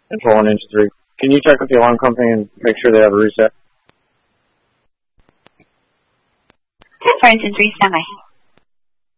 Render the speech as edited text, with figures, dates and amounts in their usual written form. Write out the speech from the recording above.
Control 1 Engine 3. Can you check with the alarm company and make sure they have a reset? 4 Engine 3, stand by.